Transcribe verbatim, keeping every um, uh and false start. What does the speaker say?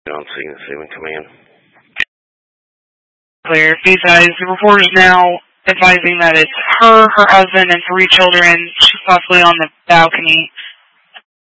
On scene, Seaman coming in. Clear. Besides, the report is now advising that it's her, her husband, and three children. She's possibly on the balcony.